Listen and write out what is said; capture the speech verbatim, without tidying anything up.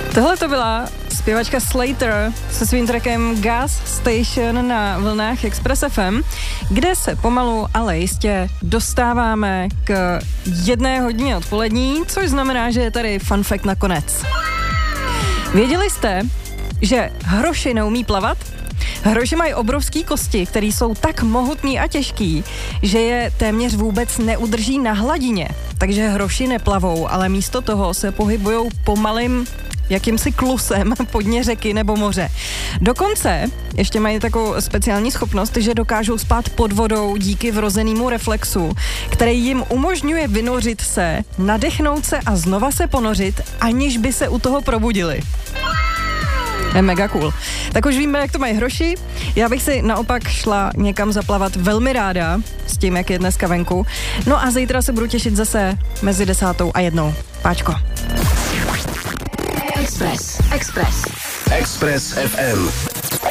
Tohle to byla zpěvačka Slater se svým trackem Gas Station na vlnách Express F M, kde se pomalu, ale jistě dostáváme k jedné hodině odpolední, což znamená, že je tady fun fact nakonec. Věděli jste, že hroši neumí plavat? Hroši mají obrovský kosti, které jsou tak mohutný a těžký, že je téměř vůbec neudrží na hladině. Takže hroši neplavou, ale místo toho se pohybujou pomalým jakýmsi klusem po dně řeky nebo moře. Dokonce ještě mají takovou speciální schopnost, že dokážou spát pod vodou díky vrozenému reflexu, který jim umožňuje vynořit se, nadechnout se a znova se ponořit, aniž by se u toho probudili. Je mega cool. Tak už víme, jak to mají hroši. Já bych si naopak šla někam zaplavat velmi ráda s tím, jak je dneska venku. No a zítra se budu těšit zase mezi desátou a jednou. Páčko. Express. Express. Express F M.